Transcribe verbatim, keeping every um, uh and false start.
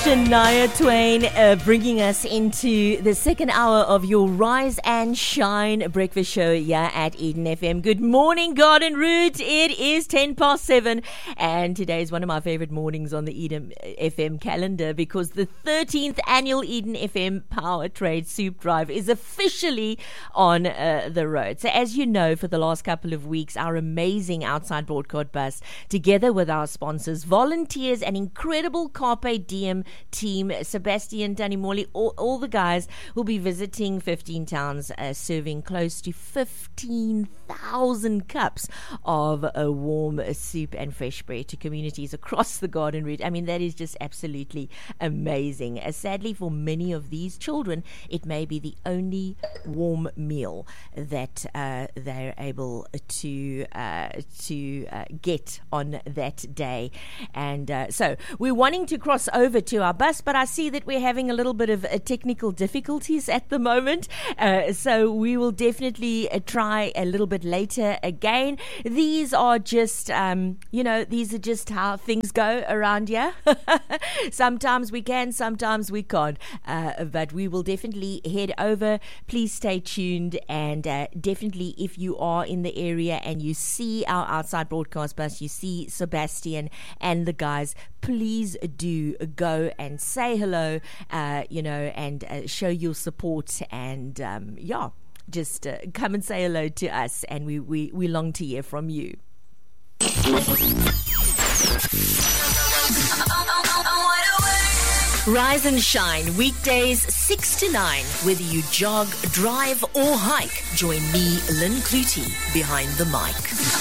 Shania Twain uh, bringing us into the second hour of your Rise and Shine breakfast show here at Eden F M. Good morning, Garden Route. It is ten past seven, and today is one of my favorite mornings on the Eden F M calendar because the thirteenth annual Eden F M Power Trade Soup Drive is officially on uh, the road. So as you know, for the last couple of weeks, our amazing outside broadcast bus, together with our sponsors, volunteers, and incredible Carpe Diem team, Sebastian, Danny Morley, all, all the guys will be visiting fifteen towns, uh, serving close to fifteen thousand cups of uh, warm uh, soup and fresh bread to communities across the Garden Route. I mean, that is just absolutely amazing. Uh, sadly, for many of these children, it may be the only warm meal that uh, they're able to uh, to uh, get on that day. And uh, so we're wanting to cross over to our bus, but I see that we're having a little bit of uh, technical difficulties at the moment. Uh, so we will definitely uh, try a little bit later again. These are just, um, you know, these are just how things go around here. Sometimes we can, sometimes we can't. Uh, but we will definitely head over. Please stay tuned, and uh, definitely if you are in the area and you see our outside broadcast bus, you see Sebastian and the guys, please do go and say hello, uh, you know, and uh, show your support, and um, yeah, just uh, come and say hello to us, and we, we, we long to hear from you. Rise and Shine, weekdays six to nine. Whether you jog, drive or hike, join me, Lynn Clutie, behind the mic.